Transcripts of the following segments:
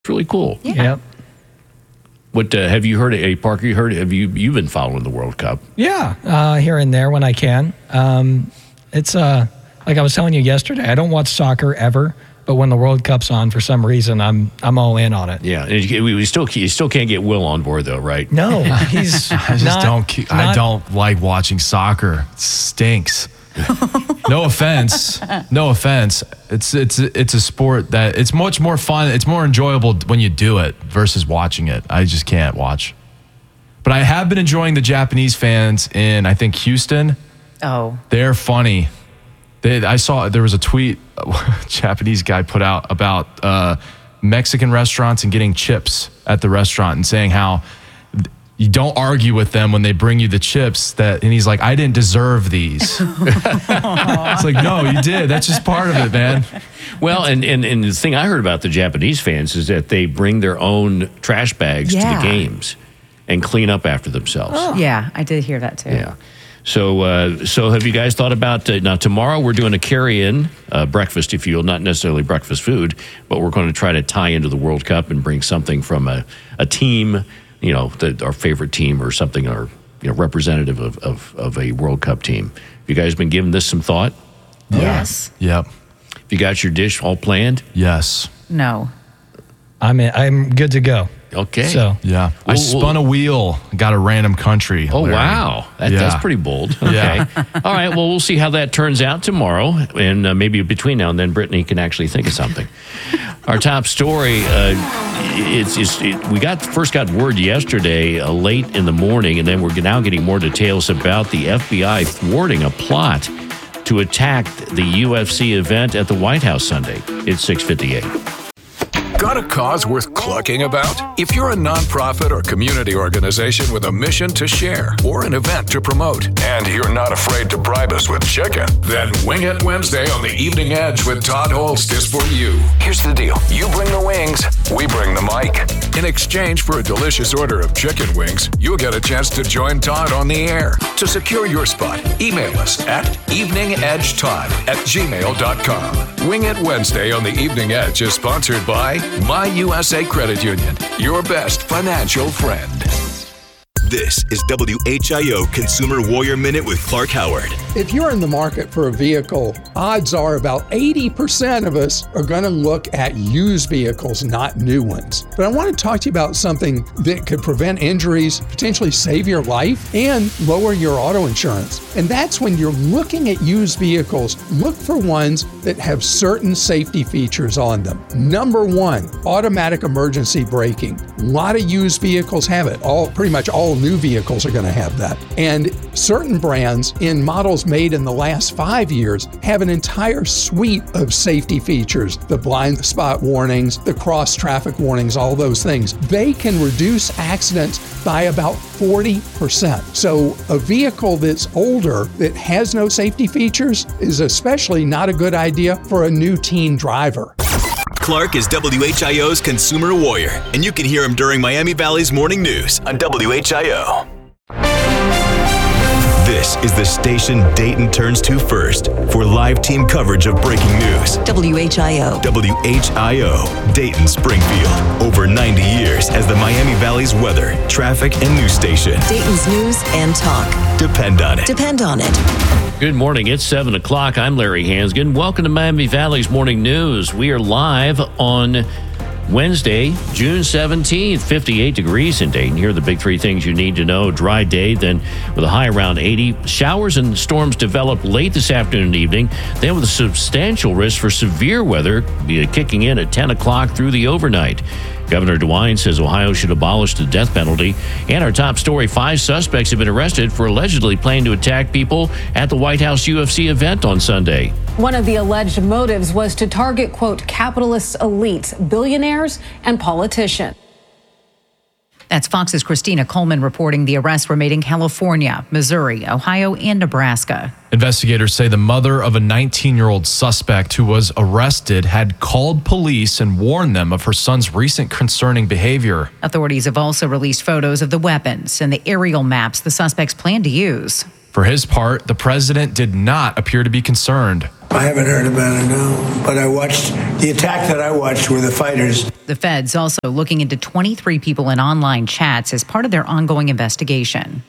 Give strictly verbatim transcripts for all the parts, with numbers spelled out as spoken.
It's really cool. Yeah. Yep. What uh, have you heard? Hey, Parker, you heard? Have you you've been following the World Cup? Yeah, uh, here and there when I can. Um, it's uh, like I was telling you yesterday. I don't watch soccer ever, but when the World Cup's on, for some reason, I'm I'm all in on it. Yeah, and you, we still you still can't get Will on board though, right? No, he's I just not, don't. Keep, I not- don't like watching soccer. It stinks. No offense. No offense. It's it's it's a sport that it's much more fun. It's more enjoyable when you do it versus watching it. I just can't watch. But I have been enjoying the Japanese fans in, I think, Houston. Oh. They're funny. They, I saw there was a tweet a Japanese guy put out about uh, Mexican restaurants and getting chips at the restaurant and saying how you don't argue with them when they bring you the chips. That and he's like, I didn't deserve these. It's like, no, you did. That's just part of it, man. Well, and, and, and the thing I heard about the Japanese fans is that they bring their own trash bags Yeah. to the games and clean up after themselves. Yeah, I did hear that too. Yeah. So, uh, so have you guys thought about uh, now? Tomorrow we're doing a carry-in uh, breakfast, if you will, not necessarily breakfast food, but we're going to try to tie into the World Cup and bring something from a, a team, you know, the, our favorite team or something, or you know, representative of, of of a World Cup team. Have you guys been giving this some thought? Yes. Yep. Have you got your dish all planned? Yes. No. I'm in, I'm good to go. Okay. So Yeah. I Well, spun a wheel, got a random country. Oh, Larry. wow. That, Yeah. That's pretty bold. Okay. Yeah. All right. Well, we'll see how that turns out tomorrow. And uh, maybe between now and then, Brittany can actually think of something. Our top story, uh, it's, it's it, we got first got word yesterday uh, late in the morning, and then we're now getting more details about the F B I thwarting a plot to attack the U F C event at the White House Sunday. It's six fifty-eight. Got a cause worth clucking about? If you're a nonprofit or community organization with a mission to share or an event to promote, and you're not afraid to bribe us with chicken, then Wing It Wednesday on the Evening Edge with Todd Holst is for you. Here's the deal. You bring the wings, we bring the mic. In exchange for a delicious order of chicken wings, you'll get a chance to join Todd on the air. To secure your spot, email us at eveningedgetodd at gmail dot com. Wing It Wednesday on the Evening Edge is sponsored by My U S A Credit Union, your best financial friend. This is W H I O Consumer Warrior Minute with Clark Howard. If you're in the market for a vehicle, odds are about eighty percent of us are going to look at used vehicles, not new ones. But I want to talk to you about something that could prevent injuries, potentially save your life, and lower your auto insurance. And that's when you're looking at used vehicles, look for ones that have certain safety features on them. Number one, automatic emergency braking. A lot of used vehicles have it. All pretty much all new vehicles are going to have that. And certain brands in models made in the last five years have an entire suite of safety features. The blind spot warnings, the cross traffic warnings, all those things. They can reduce accidents by about forty percent. So a vehicle that's older that has no safety features is especially not a good idea for a new teen driver. Clark is W H I O's Consumer Warrior, and you can hear him during Miami Valley's Morning News on W H I O. This is the station Dayton turns to first for live team coverage of breaking news. W H I O. W H I O, Dayton Springfield. Over ninety years as the Miami Valley's weather, traffic, and news station. Dayton's news and talk. Depend on it. Depend on it. Good morning. It's seven o'clock. I'm Larry Hansgen. Welcome to Miami Valley's Morning News. We are live on Wednesday, June seventeenth, fifty-eight degrees in Dayton. Here are the big three things you need to know. Dry day, then with a high around eighty. Showers and storms develop late this afternoon and evening, then with a substantial risk for severe weather kicking in at ten o'clock through the overnight. Governor DeWine says Ohio should abolish the death penalty. And our top story, five suspects have been arrested for allegedly planning to attack people at the White House U F C event on Sunday. One of the alleged motives was to target, quote, capitalist elites, billionaires, and politicians. That's Fox's Christina Coleman reporting the arrests were made in California, Missouri, Ohio, and Nebraska. Investigators say the mother of a nineteen-year-old suspect who was arrested had called police and warned them of her son's recent concerning behavior. Authorities have also released photos of the weapons and the aerial maps the suspects plan to use. For his part, the president did not appear to be concerned. I haven't heard about it, no. But I watched, the attack that I watched were the fighters. The feds also looking into twenty-three people in online chats as part of their ongoing investigation.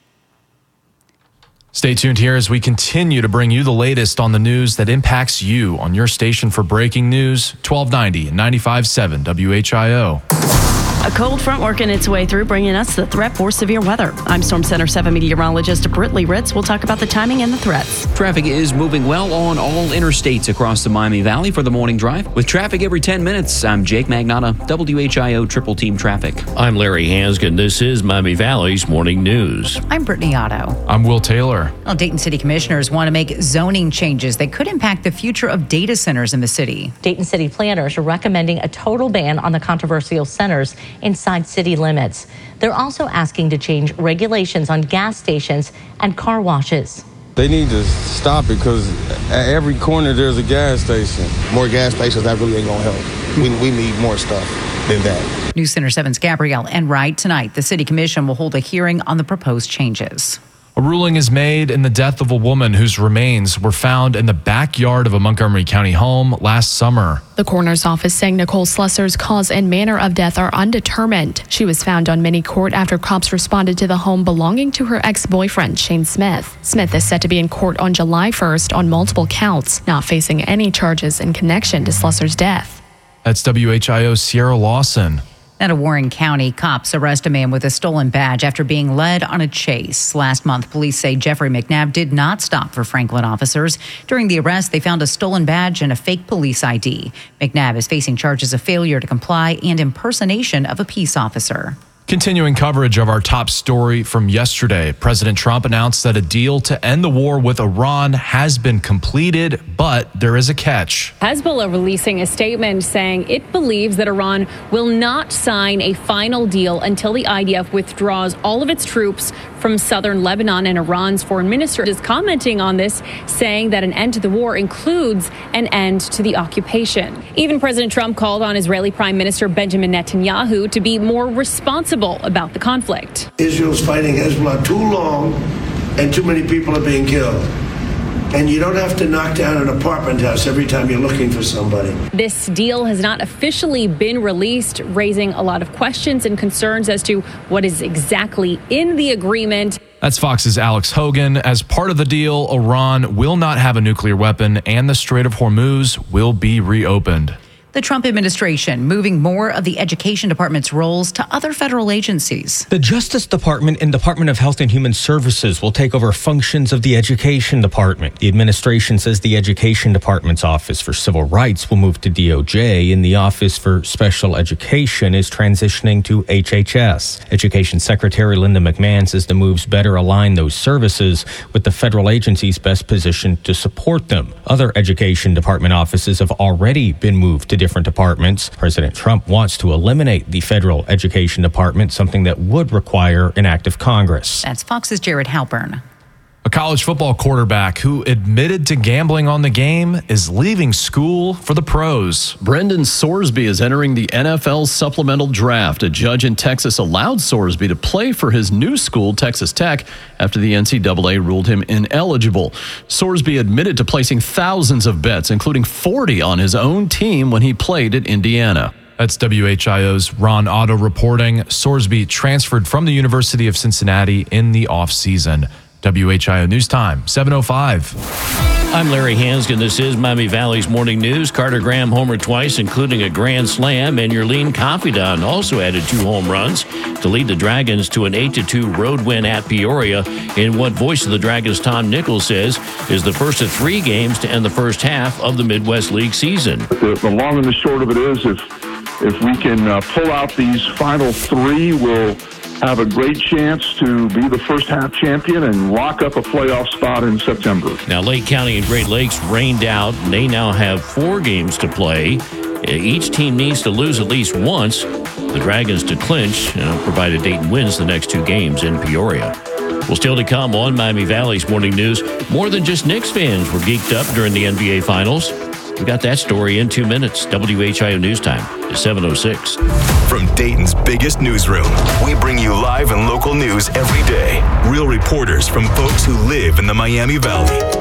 Stay tuned here as we continue to bring you the latest on the news that impacts you on your station for breaking news, twelve ninety and ninety-five point seven W H I O. A cold front working its way through, bringing us the threat for severe weather. I'm Storm Center seven meteorologist Brittany Ritz. We'll talk about the timing and the threats. Traffic is moving well on all interstates across the Miami Valley for the morning drive. With traffic every ten minutes, I'm Jake Magnotta, W H I O Triple Team Traffic. I'm Larry Hansgen. This is Miami Valley's Morning News. I'm Brittany Otto. I'm Will Taylor. Well, Dayton City Commissioners want to make zoning changes that could impact the future of data centers in the city. Dayton City planners are recommending a total ban on the controversial centers inside city limits. They're also asking to change regulations on gas stations and car washes. They need to stop it because at every corner there's a gas station. More gas stations, that really ain't gonna help. We, we need more stuff than that. News Center seven's Gabrielle Enright. Tonight, the City Commission will hold a hearing on the proposed changes. A ruling is made in the death of a woman whose remains were found in the backyard of a Montgomery County home last summer. The coroner's office saying Nicole Slusser's cause and manner of death are undetermined. She was found on Mini Court after cops responded to the home belonging to her ex-boyfriend, Shane Smith. Smith is set to be in court on July first on multiple counts, not facing any charges in connection to Slusser's death. That's W H I O's Sierra Lawson. Out of Warren County, cops arrest a man with a stolen badge after being led on a chase. Last month, police say Jeffrey McNabb did not stop for Franklin officers. During the arrest, they found a stolen badge and a fake police I D. McNabb is facing charges of failure to comply and impersonation of a peace officer. Continuing coverage of our top story from yesterday, President Trump announced that a deal to end the war with Iran has been completed, but there is a catch. Hezbollah releasing a statement saying it believes that Iran will not sign a final deal until the I D F withdraws all of its troops from southern Lebanon. And Iran's foreign minister is commenting on this, saying that an end to the war includes an end to the occupation. Even President Trump called on Israeli Prime Minister Benjamin Netanyahu to be more responsible about the conflict. Israel's fighting Hezbollah too long and too many people are being killed. And you don't have to knock down an apartment house every time you're looking for somebody. This deal has not officially been released, raising a lot of questions and concerns as to what is exactly in the agreement. That's Fox's Alex Hogan. As part of the deal, Iran will not have a nuclear weapon and the Strait of Hormuz will be reopened. The Trump administration moving more of the Education Department's roles to other federal agencies. The Justice Department and Department of Health and Human Services will take over functions of the Education Department. The administration says the Education Department's Office for Civil Rights will move to D O J, and the Office for Special Education is transitioning to H H S. Education Secretary Linda McMahon says the moves better align those services with the federal agencies best positioned to support them. Other Education Department offices have already been moved to different departments. President Trump wants to eliminate the federal education department, something that would require an act of Congress. That's Fox's Jared Halpern. A college football quarterback who admitted to gambling on the game is leaving school for the pros. Brendan Sorsby is entering the N F L supplemental draft. A judge in Texas allowed Sorsby to play for his new school, Texas Tech, after the N C double A ruled him ineligible. Sorsby admitted to placing thousands of bets, including forty on his own team when he played at Indiana. That's W H I O's Ron Otto reporting. Sorsby transferred from the University of Cincinnati in the offseason. W H I O News Time, seven oh five. I'm Larry Hansgen. This is Miami Valley's Morning News. Carter Graham homered twice, including a grand slam, and Yerlin Confidant also added two home runs to lead the Dragons to an eight to two road win at Peoria in what Voice of the Dragons Tom Nichols says is the first of three games to end the first half of the Midwest League season. The, the long and the short of it is if, if we can uh, pull out these final three, we'll have a great chance to be the first half champion and lock up a playoff spot in September. Now, Lake County and Great Lakes rained out. They now have four games to play. Each team needs to lose at least once. The Dragons to clinch, uh, provided Dayton wins the next two games in Peoria. Well, still to come on Miami Valley's Morning News, more than just Knicks fans were geeked up during the N B A Finals. We got that story in two minutes. W H I O News Time is seven oh six. From Dayton's biggest newsroom, we bring you live and local news every day. Real reporters from folks who live in the Miami Valley.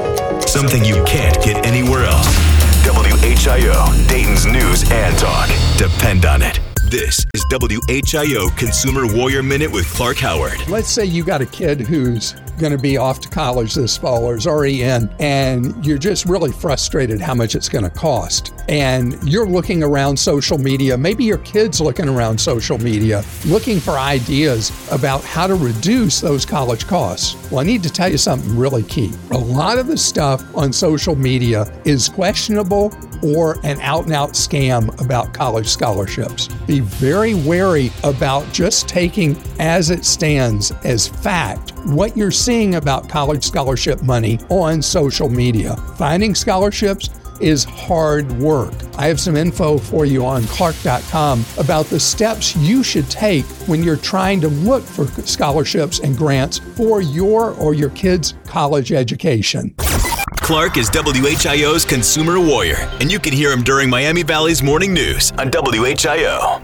something you can't get anywhere else. W H I O, Dayton's news and talk. Depend on it. This is W H I O Consumer Warrior Minute with Clark Howard. Let's say you got a kid who's going to be off to college this fall or is already in, and you're just really frustrated how much it's going to cost. And you're looking around social media, maybe your kid's looking around social media, looking for ideas about how to reduce those college costs. Well, I need to tell you something really key. A lot of the stuff on social media is questionable or an out-and-out scam about college scholarships. Be very wary about just taking as it stands as fact what you're seeing about college scholarship money on social media. Finding scholarships is hard work. I have some info for you on clark dot com about the steps you should take when you're trying to look for scholarships and grants for your or your kids' college education. Clark is W H I O's consumer warrior, and you can hear him during Miami Valley's morning news on W H I O.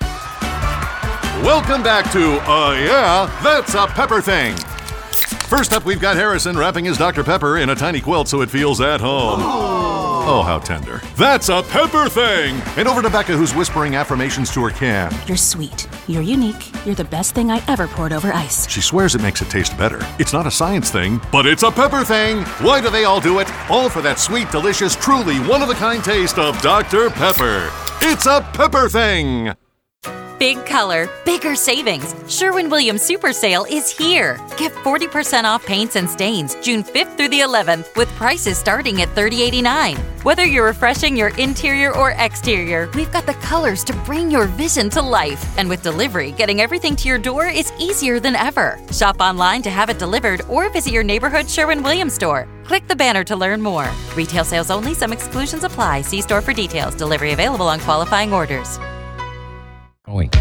Welcome back to Uh Yeah, That's a Pepper Thing. First up, we've got Harrison wrapping his Doctor Pepper in a tiny quilt so it feels at home. Oh, how tender. That's a Pepper Thing! And over to Becca, who's whispering affirmations to her can. You're sweet. You're unique. You're the best thing I ever poured over ice. She swears it makes it taste better. It's not a science thing, but it's a pepper thing. Why do they all do it? All for that sweet, delicious, truly one-of-a-kind taste of Doctor Pepper. It's a Pepper Thing! Big color, bigger savings. Sherwin-Williams Super Sale is here. Get forty percent off paints and stains June fifth through the eleventh with prices starting at thirty eighty-nine. Whether you're refreshing your interior or exterior, we've got the colors to bring your vision to life. And with delivery, getting everything to your door is easier than ever. Shop online to have it delivered or visit your neighborhood Sherwin-Williams store. Click the banner to learn more. Retail sales only. Some exclusions apply. See store for details. Delivery available on qualifying orders. Going.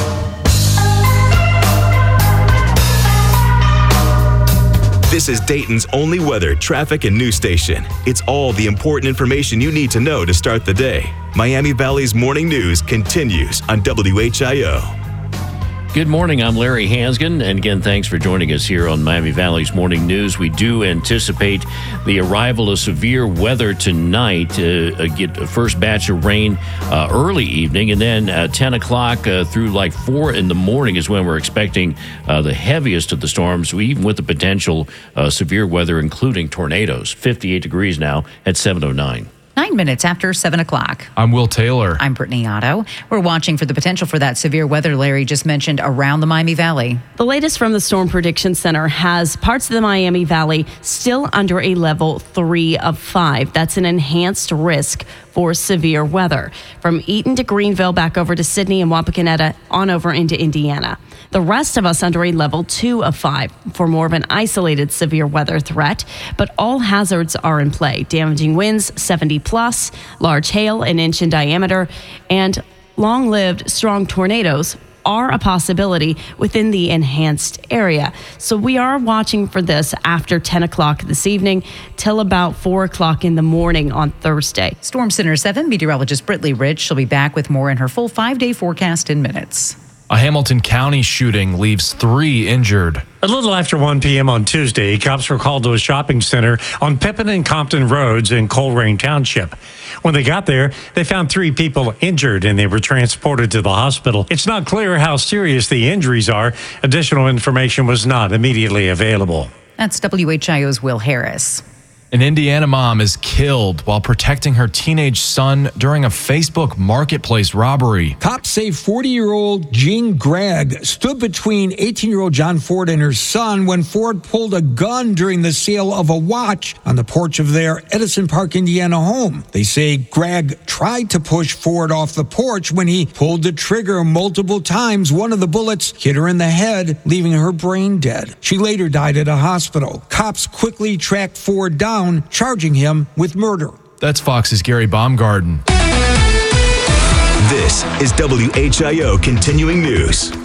This is Dayton's only weather, traffic, and news station. It's all the important information you need to know to start the day. Miami Valley's morning news continues on W H I O. Good morning. I'm Larry Hansgen. And again, thanks for joining us here on Miami Valley's Morning News. We do anticipate the arrival of severe weather tonight. Uh, get a first batch of rain uh, early evening, and then uh, ten o'clock uh, through like four in the morning is when we're expecting uh, the heaviest of the storms, even with the potential uh, severe weather, including tornadoes. fifty-eight degrees now at seven oh nine. Nine minutes after seven o'clock. I'm Will Taylor. I'm Brittany Otto. We're watching for the potential for that severe weather Larry just mentioned around the Miami Valley. The latest from the Storm Prediction Center has parts of the Miami Valley still under a level three of five. That's an enhanced risk for severe weather. From Eaton to Greenville, back over to Sydney and Wapakoneta, on over into Indiana. The rest of us under a level two of five for more of an isolated severe weather threat, but all hazards are in play. Damaging winds, seventy plus, large hail, an inch in diameter, and long-lived strong tornadoes are a possibility within the enhanced area. So we are watching for this after ten o'clock this evening till about four o'clock in the morning on Thursday. Storm Center seven meteorologist Brittany Rich. She'll be back with more in her full five-day forecast in minutes. A Hamilton County shooting leaves three injured. A little after one p.m. on Tuesday, cops were called to a shopping center on Pippin and Compton Roads in Colerain Township. When they got there, they found three people injured and they were transported to the hospital. It's not clear how serious the injuries are. Additional information was not immediately available. That's W H I O's Will Harris. An Indiana mom is killed while protecting her teenage son during a Facebook marketplace robbery. Cops say forty-year-old Jean Gregg stood between eighteen-year-old John Ford and her son when Ford pulled a gun during the sale of a watch on the porch of their Edison Park, Indiana home. They say Gregg tried to push Ford off the porch when he pulled the trigger multiple times. One of the bullets hit her in the head, leaving her brain dead. She later died at a hospital. Cops quickly tracked Ford down, charging him with murder. That's Fox's Gary Baumgarten. This is W H I O Continuing News.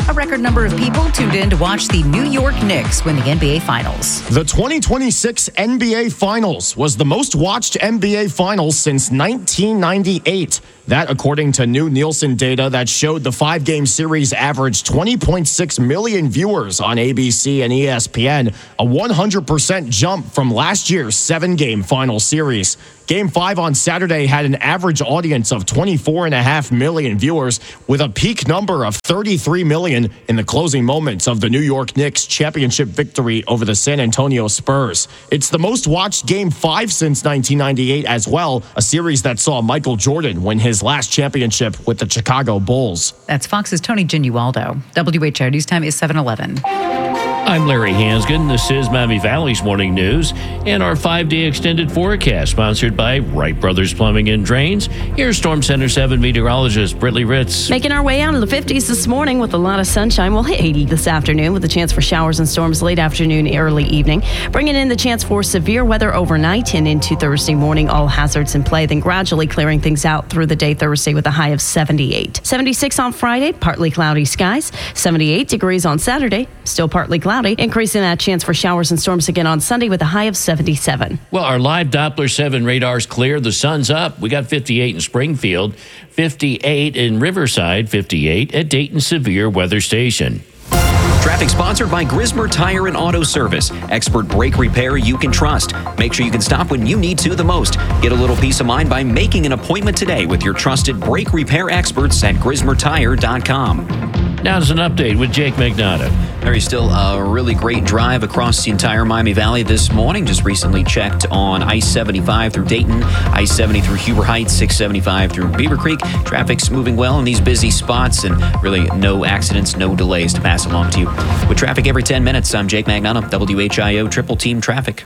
A record number of people tuned in to watch the New York Knicks win the N B A Finals. The twenty twenty-six N B A Finals was the most watched N B A Finals since nineteen ninety-eight. That according to new Nielsen data that showed the five-game series averaged twenty point six million viewers on A B C and E S P N, a one hundred percent jump from last year's seven-game final series. Game five on Saturday had an average audience of twenty-four point five million viewers, with a peak number of thirty-three million in the closing moments of the New York Knicks championship victory over the San Antonio Spurs. It's the most watched Game five since nineteen ninety-eight as well, a series that saw Michael Jordan win his last championship with the Chicago Bulls. That's Fox's Tony Ginualdo. W H I O News Time is seven eleven. I'm Larry Hansgen. This is Miami Valley's Morning News and our five-day extended forecast, sponsored by Wright Brothers Plumbing and Drains. Here's Storm Center seven meteorologist Brittany Ritz. Making our way out of the fifties this morning with a lot of sunshine. We'll hit eighty this afternoon with a chance for showers and storms late afternoon, early evening. Bringing in the chance for severe weather overnight and into Thursday morning. All hazards in play, then gradually clearing things out through the day Thursday with a high of seventy-eight. seventy-six on Friday, partly cloudy skies. seventy-eight degrees on Saturday, still partly cloudy. Increasing that chance for showers and storms again on Sunday with a high of seventy-seven. Well, our live Doppler seven radar's clear. The sun's up. We got fifty-eight in Springfield, fifty-eight in Riverside, fifty-eight at Dayton Severe Weather Station. Traffic sponsored by Grismer Tire and Auto Service. Expert brake repair you can trust. Make sure you can stop when you need to the most. Get a little peace of mind by making an appointment today with your trusted brake repair experts at grismer tire dot com. Now there's an update with Jake Magnotta. There's still a really great drive across the entire Miami Valley this morning. Just recently checked on I seventy-five through Dayton, I seventy through Huber Heights, six seventy-five through Beaver Creek. Traffic's moving well in these busy spots, and really no accidents, no delays to pass along to you. With traffic every ten minutes, I'm Jake Magnotta, W H I O Triple Team Traffic.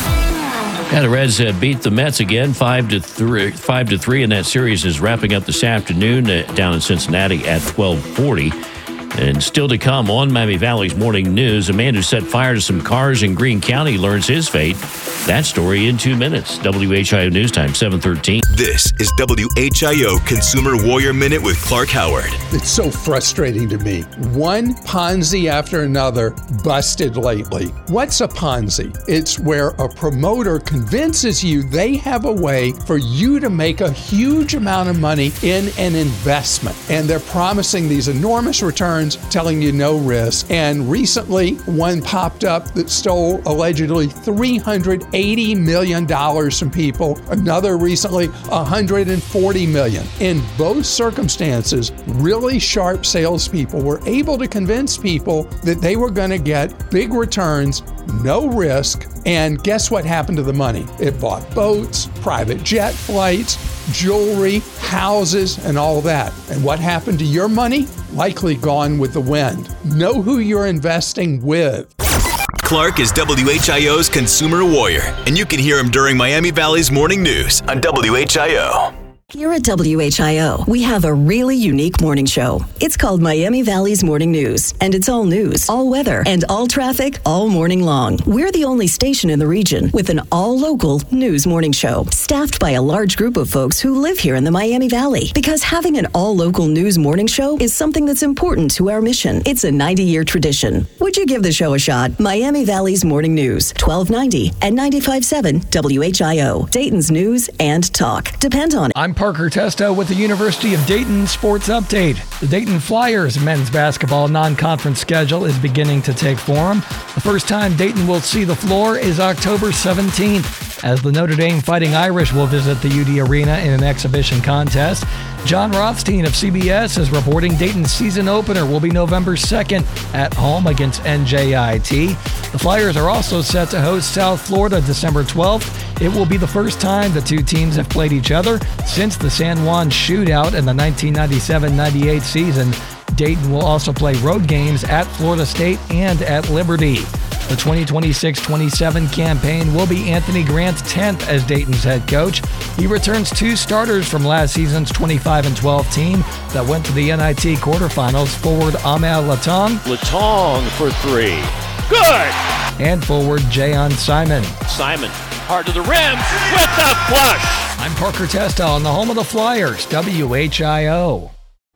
Yeah, the Reds uh, beat the Mets again, five to three. Five to three, and that series is wrapping up this afternoon uh, down in Cincinnati at twelve forty. And still to come on Miami Valley's Morning News, a man who set fire to some cars in Greene County learns his fate. That story in two minutes. W H I O News Time, seven thirteen. This is W H I O Consumer Warrior Minute with Clark Howard. It's so frustrating to me. One Ponzi after another busted lately. What's a Ponzi? It's where a promoter convinces you they have a way for you to make a huge amount of money in an investment. And they're promising these enormous returns, telling you no risk. And recently, one popped up that stole allegedly three hundred eighty million dollars from people. Another recently, one hundred forty million dollars. In both circumstances, really sharp salespeople were able to convince people that they were going to get big returns, no risk, and guess what happened to the money? It bought boats, private jet flights, jewelry, houses, and all that. And what happened to your money? Likely gone with the wind. Know who you're investing with. Clark is W H I O's Consumer Warrior, and you can hear him during Miami Valley's Morning News on W H I O. Here at W H I O, we have a really unique morning show. It's called Miami Valley's Morning News, and it's all news, all weather, and all traffic all morning long. We're the only station in the region with an all-local news morning show, staffed by a large group of folks who live here in the Miami Valley. Because having an all-local news morning show is something that's important to our mission. It's a ninety-year tradition. Would you give the show a shot? Miami Valley's Morning News, twelve ninety and ninety-five point seven W H I O, Dayton's news and talk. Depend on it. I'm Parker Testo with the University of Dayton Sports Update. The Dayton Flyers men's basketball non-conference schedule is beginning to take form. The first time Dayton will see the floor is October seventeenth, as the Notre Dame Fighting Irish will visit the U D Arena in an exhibition contest. John Rothstein of C B S is reporting Dayton's season opener will be November second at home against N J I T. The Flyers are also set to host South Florida December twelfth. It will be the first time the two teams have played each other since the San Juan shootout in the nineteen ninety-seven ninety-eight season. Dayton will also play road games at Florida State and at Liberty. The twenty twenty-six twenty-seven campaign will be Anthony Grant's tenth as Dayton's head coach. He returns two starters from last season's twenty-five and twelve team that went to the N I T quarterfinals. Forward Amal Latong. Latong for three. Good! And forward Jayon Simon. Simon, hard to the rim with the flush. I'm Parker Testo on the home of the Flyers, W H I O.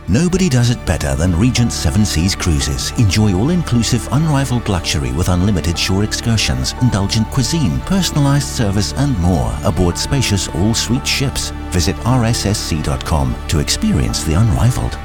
Nobody does it better than Regent Seven Seas Cruises. Enjoy all-inclusive, unrivaled luxury with unlimited shore excursions, indulgent cuisine, personalized service, and more aboard spacious all-suite ships. Visit R S S C dot com to experience the unrivaled.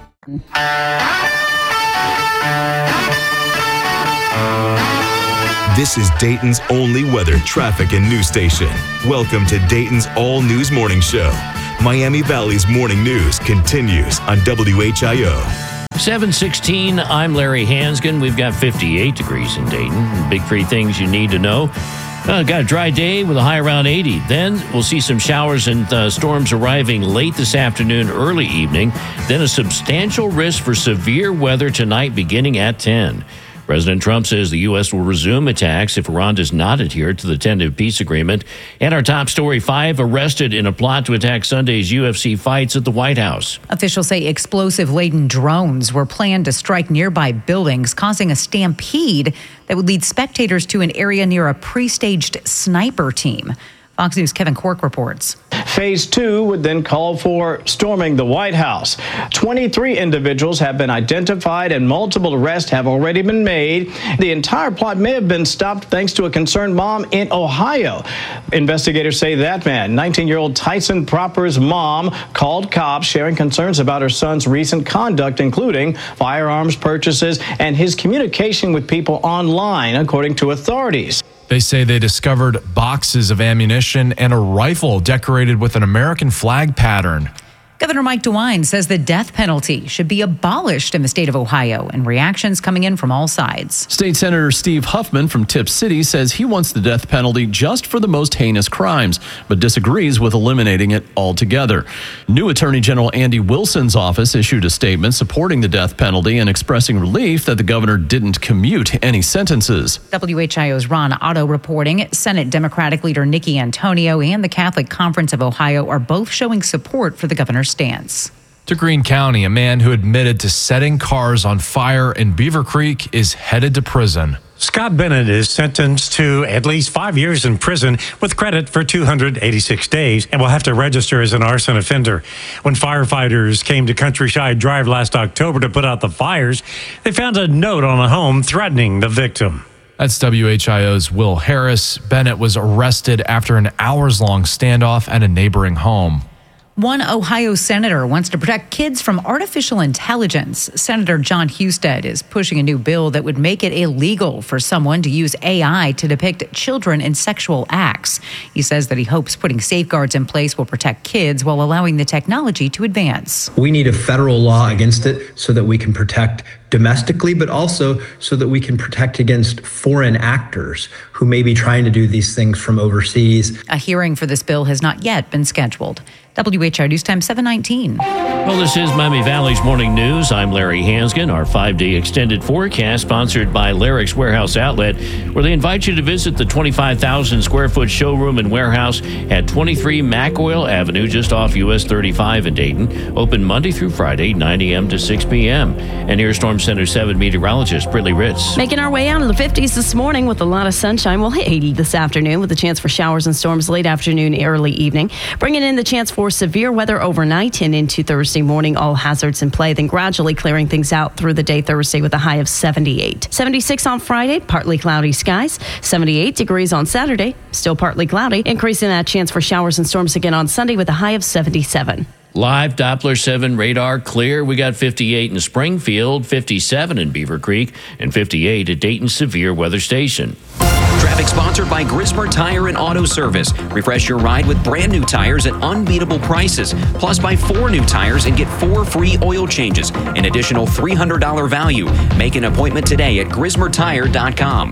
This is Dayton's only weather, traffic, and news station. Welcome to Dayton's All News Morning Show. Miami Valley's morning news continues on W H I O. seven sixteen, I'm Larry Hansgen. We've got fifty-eight degrees in Dayton. Big three things you need to know. Uh, got a dry day with a high around eighty. Then we'll see some showers and uh, storms arriving late this afternoon, early evening. Then a substantial risk for severe weather tonight beginning at ten. President Trump says the U S will resume attacks if Iran does not adhere to the tentative peace agreement. And our top story, five arrested in a plot to attack Sunday's U F C fights at the White House. Officials say explosive-laden drones were planned to strike nearby buildings, causing a stampede that would lead spectators to an area near a pre-staged sniper team. Fox News' Kevin Cork reports. Phase two would then call for storming the White House. twenty-three individuals have been identified and multiple arrests have already been made. The entire plot may have been stopped thanks to a concerned mom in Ohio. Investigators say that man, nineteen-year-old Tyson Proper's mom, called cops sharing concerns about her son's recent conduct, including firearms purchases and his communication with people online, according to authorities. They say they discovered boxes of ammunition and a rifle decorated with an American flag pattern. Governor Mike DeWine says the death penalty should be abolished in the state of Ohio, and reactions coming in from all sides. State Senator Steve Huffman from Tip City says he wants the death penalty just for the most heinous crimes, but disagrees with eliminating it altogether. New Attorney General Andy Wilson's office issued a statement supporting the death penalty and expressing relief that the governor didn't commute any sentences. W H I O's Ron Otto reporting Senate Democratic leader Nikki Antonio and the Catholic Conference of Ohio are both showing support for the governor's stance. To Greene County, a man who admitted to setting cars on fire in Beaver Creek is headed to prison. Scott Bennett is sentenced to at least five years in prison with credit for two hundred eighty-six days and will have to register as an arson offender. When firefighters came to Countryside Drive last October to put out the fires, they found a note on a home threatening the victim. That's W H I O's Will Harris. Bennett was arrested after an hours-long standoff at a neighboring home. One Ohio senator wants to protect kids from artificial intelligence. Senator John Husted is pushing a new bill that would make it illegal for someone to use A I to depict children in sexual acts. He says that he hopes putting safeguards in place will protect kids while allowing the technology to advance. We need a federal law against it so that we can protect domestically, but also so that we can protect against foreign actors who may be trying to do these things from overseas. A hearing for this bill has not yet been scheduled. W H I News Time seven nineteen. Well, this is Miami Valley's Morning News. I'm Larry Hansgen. Our five-day extended forecast sponsored by Larrick's Warehouse Outlet, where they invite you to visit the twenty-five thousand square foot showroom and warehouse at twenty-three McOil Avenue, just off U S thirty-five in Dayton. Open Monday through Friday, nine a.m. to six p.m. And here's Storm Center seven meteorologist Brittany Ritz. Making our way out of the fifties this morning with a lot of sunshine. We'll hit eighty this afternoon with a chance for showers and storms late afternoon, early evening. Bringing in the chance for severe weather overnight and into Thursday morning. All hazards in play, then gradually clearing things out through the day Thursday with a high of seventy-eight. seventy-six on Friday, partly cloudy skies. seventy-eight degrees on Saturday, still partly cloudy. Increasing that chance for showers and storms again on Sunday with a high of seventy-seven. Live Doppler seven radar clear. We got fifty-eight in Springfield, fifty-seven in Beaver Creek, and fifty-eight at Dayton Severe Weather Station. Traffic sponsored by Grismer Tire and Auto Service. Refresh your ride with brand new tires at unbeatable prices. Plus, buy four new tires and get four free oil changes. An additional three hundred dollars value. Make an appointment today at grismer tire dot com.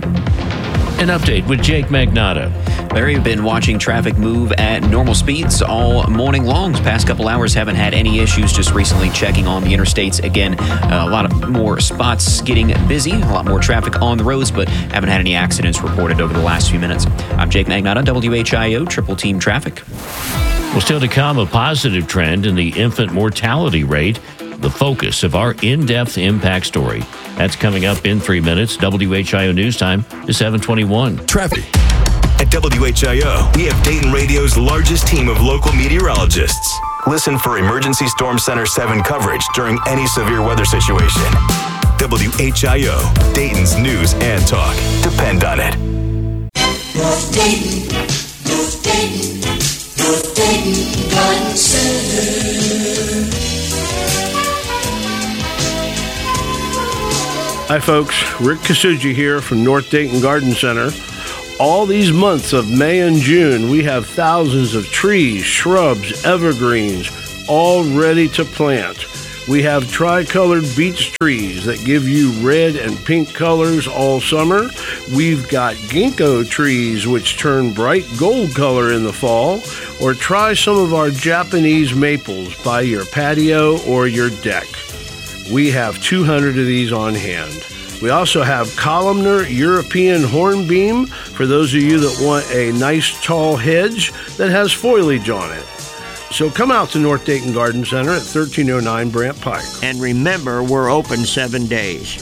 An update with Jake Magnotta. Larry, we've been watching traffic move at normal speeds all morning long. The past couple hours haven't had any issues. Just recently checking on the interstates. Again, uh, a lot of more spots getting busy, a lot more traffic on the roads, but haven't had any accidents reported over the last few minutes. I'm Jake Magnotta, W H I O, Triple Team Traffic. Well, still to come, a positive trend in the infant mortality rate. The focus of our in-depth impact story. That's coming up in three minutes. W H I O News Time is seven twenty-one. Traffic. At W H I O, we have Dayton Radio's largest team of local meteorologists. Listen for Emergency Storm Center seven coverage during any severe weather situation. W H I O, Dayton's news and talk. Depend on it. North Dayton, North Dayton, North Dayton Garden Center. Hi folks, Rick Kasuji here from North Dayton Garden Center. All these months of May and June, we have thousands of trees, shrubs, evergreens, all ready to plant. We have tricolored beech trees that give you red and pink colors all summer. We've got ginkgo trees which turn bright gold color in the fall. Or try some of our Japanese maples by your patio or your deck. We have two hundred of these on hand. We also have columnar European hornbeam for those of you that want a nice tall hedge that has foliage on it. So come out to North Dayton Garden Center at thirteen oh nine Brant Pike. And remember, we're open seven days.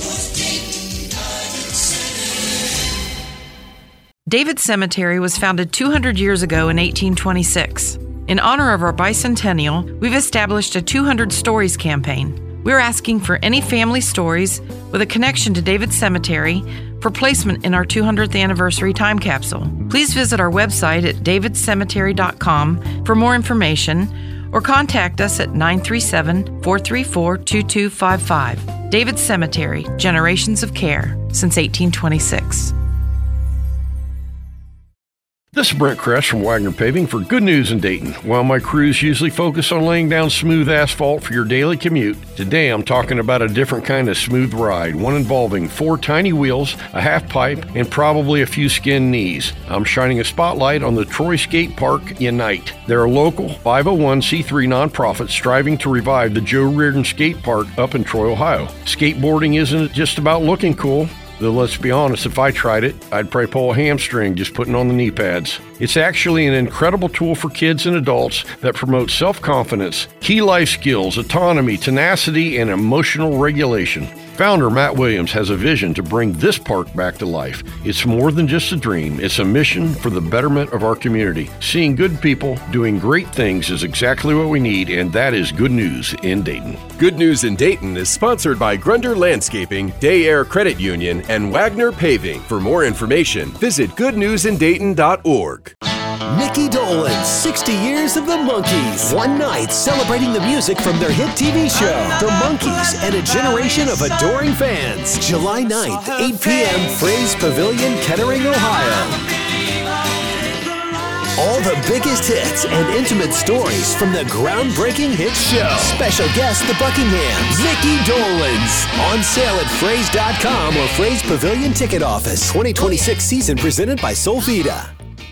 David Cemetery was founded two hundred years ago in eighteen twenty-six. In honor of our bicentennial, we've established a two hundred Stories campaign. We're asking for any family stories with a connection to David Cemetery for placement in our two hundredth anniversary time capsule. Please visit our website at david cemetery dot com for more information or contact us at nine three seven, four three four, two two five five. David Cemetery, Generations of Care, since eighteen twenty-six. This is Brent Kress from Wagner Paving for Good News in Dayton. While my crews usually focus on laying down smooth asphalt for your daily commute, today I'm talking about a different kind of smooth ride, one involving four tiny wheels, a half pipe, and probably a few skinned knees. I'm shining a spotlight on the Troy Skate Park Unite. They're a local five oh one c three nonprofit striving to revive the Joe Reardon Skate Park up in Troy, Ohio. Skateboarding isn't just about looking cool. Though let's be honest, if I tried it, I'd probably pull a hamstring just putting on the knee pads. It's actually an incredible tool for kids and adults that promotes self-confidence, key life skills, autonomy, tenacity, and emotional regulation. Founder Matt Williams has a vision to bring this park back to life. It's more than just a dream. It's a mission for the betterment of our community. Seeing good people doing great things is exactly what we need, and that is good news in Dayton. Good News in Dayton is sponsored by Grunder Landscaping, Day Air Credit Union, and Wagner Paving. For more information, visit good news in dayton dot org. Mickey Dolenz, sixty years of the Monkees. One night celebrating the music from their hit T V show, The Monkees, and a generation of adoring fans. July ninth, eight p.m., Fraze Pavilion, Kettering, Ohio. All the biggest hits and intimate stories from the groundbreaking hit show. Special guest, the Buckinghams, Mickey Dolenz. On sale at fraze dot com or Fraze Pavilion Ticket Office. twenty twenty-six season presented by Solvita.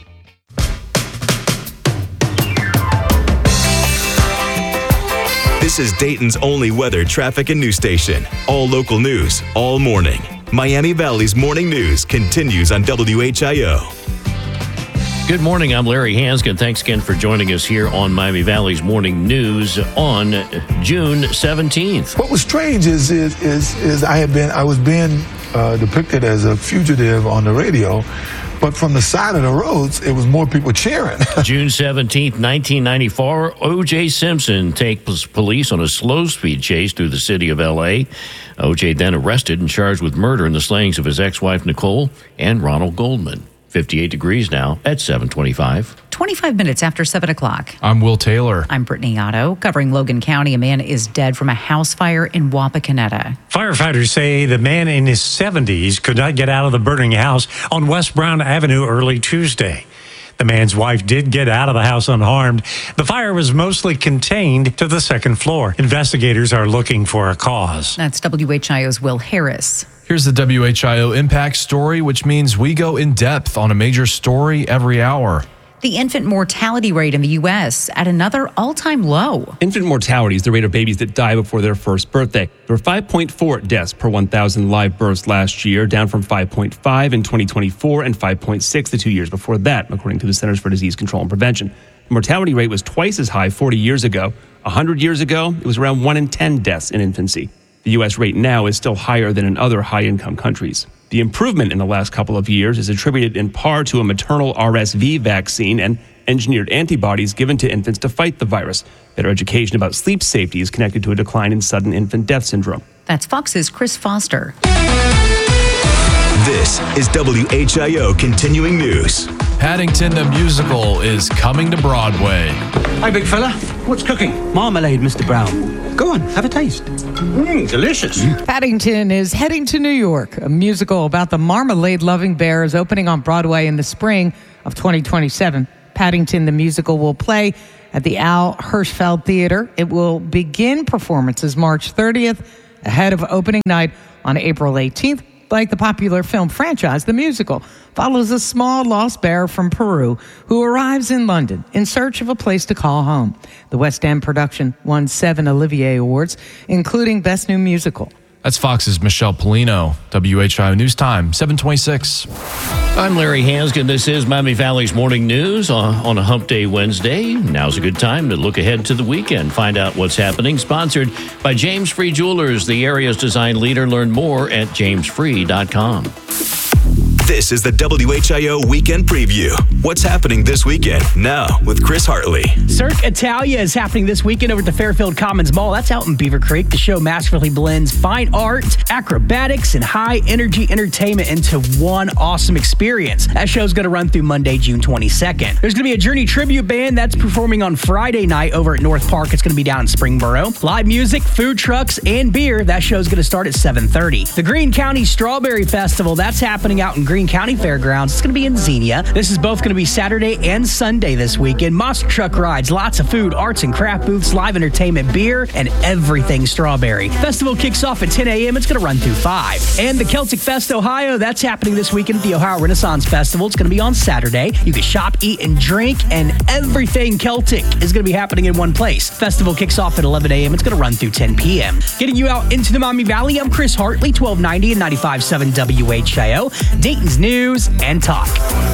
This is Dayton's only weather, traffic, and news station. All local news, all morning. Miami Valley's morning news continues on W H I O. Good morning. I'm Larry Hanskin. Thanks again for joining us here on Miami Valley's Morning News on June seventeenth. What was strange is is is, is I had been I was being uh, depicted as a fugitive on the radio, but from the side of the roads, it was more people cheering. June seventeenth, nineteen ninety-four, O J Simpson takes police on a slow-speed chase through the city of L A. O J then arrested and charged with murder in the slayings of his ex-wife Nicole and Ronald Goldman. fifty-eight degrees now at seven twenty-five. twenty-five minutes after seven o'clock. I'm Will Taylor. I'm Brittany Otto. Covering Logan County, a man is dead from a house fire in Wapakoneta. Firefighters say the man in his seventies could not get out of the burning house on West Brown Avenue early Tuesday. The man's wife did get out of the house unharmed. The fire was mostly contained to the second floor. Investigators are looking for a cause. That's W H I O's Will Harris. Here's the W H I O Impact Story, which means we go in depth on a major story every hour. The infant mortality rate in the U S at another all-time low. Infant mortality is the rate of babies that die before their first birthday. There were five point four deaths per one thousand live births last year, down from five point five in twenty twenty-four and five point six the two years before that, according to the Centers for Disease Control and Prevention. The mortality rate was twice as high forty years ago. one hundred years ago, it was around one in ten deaths in infancy. The U S rate now is still higher than in other high-income countries. The improvement in the last couple of years is attributed in part to a maternal R S V vaccine and engineered antibodies given to infants to fight the virus. Better education about sleep safety is connected to a decline in sudden infant death syndrome. That's Fox's Chris Foster. This is W H I O Continuing News. Paddington the Musical is coming to Broadway. Hi, big fella. What's cooking? Marmalade, Mister Brown. Go on, have a taste. Mmm, delicious. Paddington is heading to New York. A musical about the marmalade-loving bear is opening on Broadway in the spring of twenty twenty-seven. Paddington the Musical will play at the Al Hirschfeld Theater. It will begin performances March thirtieth, ahead of opening night on April eighteenth. Like the popular film franchise, the musical follows a small lost bear from Peru who arrives in London in search of a place to call home. The West End production won seven Olivier Awards, including Best New Musical. That's Fox's Michelle Polino. W H I O News Time, seven twenty-six. I'm Larry Hansgen. This is Miami Valley's Morning News on, on a Hump Day Wednesday. Now's a good time to look ahead to the weekend. Find out what's happening. Sponsored by James Free Jewelers, the area's design leader. Learn more at james free dot com. This is the W H I O Weekend Preview. What's happening this weekend? Now with Chris Hartley. Cirque Italia is happening this weekend over at the Fairfield Commons Mall. That's out in Beaver Creek. The show masterfully blends fine art, acrobatics, and high-energy entertainment into one awesome experience. That show's going to run through Monday, June twenty-second. There's going to be a Journey tribute band that's performing on Friday night over at North Park. It's going to be down in Springboro. Live music, food trucks, and beer. That show's going to start at seven thirty. The Greene County Strawberry Festival, that's happening out in Greene County Fairgrounds. It's going to be in Xenia. This is both going to be Saturday and Sunday this weekend. Monster truck rides, lots of food, arts and craft booths, live entertainment, beer, and everything strawberry. Festival kicks off at ten a.m. It's going to run through five. And the Celtic Fest Ohio, that's happening this weekend at the Ohio Renaissance Festival. It's going to be on Saturday. You can shop, eat, and drink, and everything Celtic is going to be happening in one place. Festival kicks off at eleven a.m. It's going to run through ten p.m. Getting you out into the Miami Valley, I'm Chris Hartley, twelve ninety and ninety-five point seven W H I O, Dayton's News and Talk.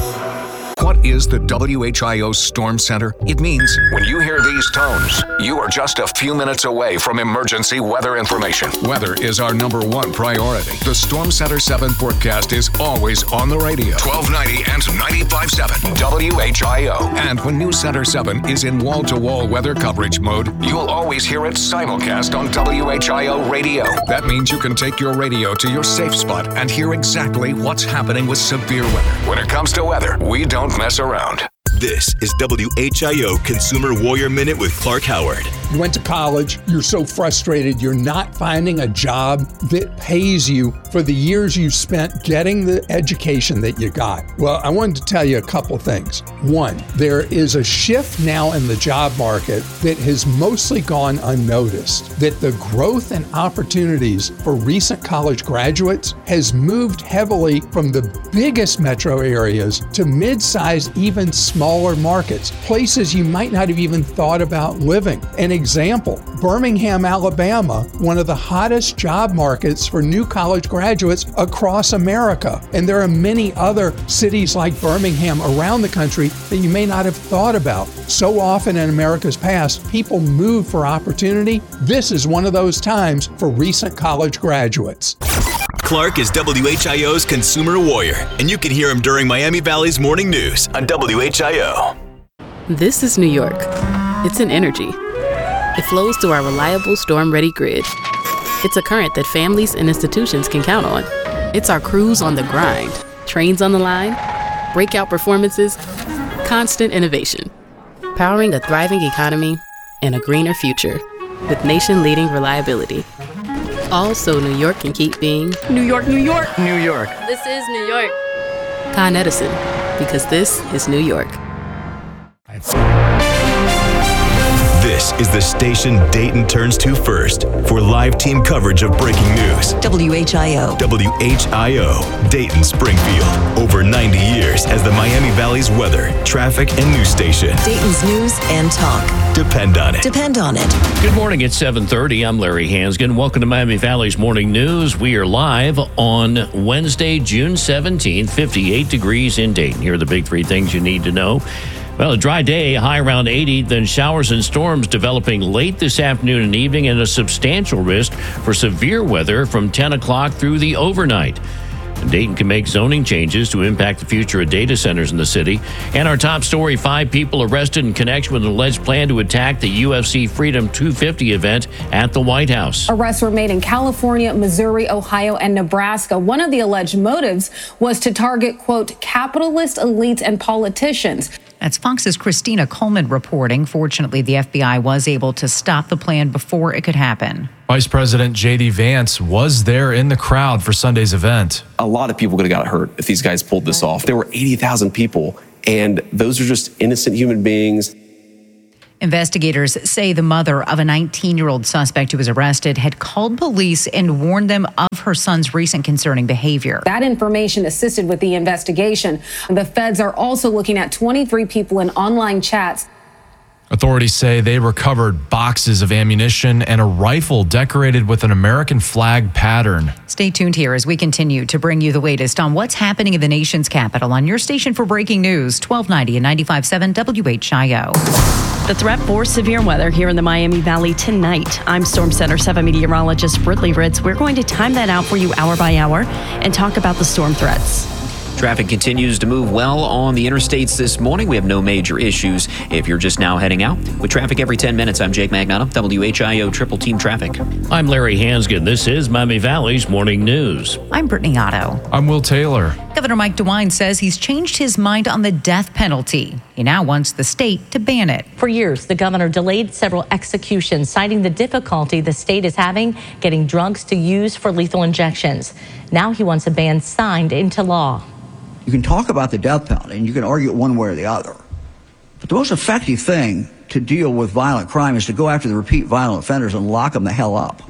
What is the W H I O Storm Center? It means when you hear these tones, you are just a few minutes away from emergency weather information. Weather is our number one priority. The Storm Center seven forecast is always on the radio. twelve ninety and ninety-five point seven W H I O. And when News Center seven is in wall-to-wall weather coverage mode, you'll always hear it simulcast on W H I O radio. That means you can take your radio to your safe spot and hear exactly what's happening with severe weather. When it comes to weather, we don't mess around. This is W H I O Consumer Warrior Minute with Clark Howard. You went to college, you're so frustrated, you're not finding a job that pays you for the years you spent getting the education that you got. Well, I wanted to tell you a couple things. One, there is a shift now in the job market that has mostly gone unnoticed, that the growth and opportunities for recent college graduates has moved heavily from the biggest metro areas to mid-sized, even smaller markets, places you might not have even thought about living. An example, Birmingham, Alabama, one of the hottest job markets for new college graduates across America. And there are many other cities like Birmingham around the country that you may not have thought about. So often in America's past, people move for opportunity. This is one of those times for recent college graduates. Clark is W H I O's Consumer Warrior, and you can hear him during Miami Valley's Morning News on W H I O. This is New York. It's an energy. It flows through our reliable storm-ready grid. It's a current that families and institutions can count on. It's our crews on the grind, trains on the line, breakout performances, constant innovation, powering a thriving economy and a greener future with nation-leading reliability. All so New York can keep being New York, New York, New York. This is New York. Con Edison, because this is New York. This is the station Dayton turns to first for live team coverage of breaking news. W H I O. W H I O, Dayton, Springfield. Over ninety years as the Miami Valley's weather, traffic, and news station. Dayton's News and Talk. Depend on it. Depend on it. Good morning. It's seven thirty. I'm Larry Hansgen. Welcome to Miami Valley's Morning News. We are live on Wednesday, June seventeenth, fifty-eight degrees in Dayton. Here are the big three things you need to know. Well, a dry day, high around eighty, then showers and storms developing late this afternoon and evening, and a substantial risk for severe weather from ten o'clock through the overnight. Dayton can make zoning changes to impact the future of data centers in the city. And our top story, five people arrested in connection with an alleged plan to attack the U F C Freedom two fifty event at the White House. Arrests were made in California, Missouri, Ohio, and Nebraska. One of the alleged motives was to target, quote, capitalist elites and politicians. That's Fox's Christina Coleman reporting. Fortunately, the F B I was able to stop the plan before it could happen. Vice President J D Vance was there in the crowd for Sunday's event. A lot of people could have got hurt if these guys pulled this off. There were eighty thousand people, and those are just innocent human beings. Investigators say the mother of a nineteen-year-old suspect who was arrested had called police and warned them of her son's recent concerning behavior. That information assisted with the investigation. The feds are also looking at twenty-three people in online chats. Authorities say they recovered boxes of ammunition and a rifle decorated with an American flag pattern. Stay tuned here as we continue to bring you the latest on what's happening in the nation's capital on your station for breaking news, twelve ninety and ninety-five point seven W H I O. The threat for severe weather here in the Miami Valley tonight. I'm Storm Center seven meteorologist Britley Ritz. We're going to time that out for you hour by hour and talk about the storm threats. Traffic continues to move well on the interstates this morning. We have no major issues if you're just now heading out. With traffic every ten minutes, I'm Jake Magnotta, W H I O Triple Team Traffic. I'm Larry Hansgen. This is Miami Valley's Morning News. I'm Brittany Otto. I'm Will Taylor. Governor Mike DeWine says he's changed his mind on the death penalty. He now wants the state to ban it. For years, the governor delayed several executions, citing the difficulty the state is having getting drugs to use for lethal injections. Now he wants a ban signed into law. You can talk about the death penalty, and you can argue it one way or the other. But the most effective thing to deal with violent crime is to go after the repeat violent offenders and lock them the hell up.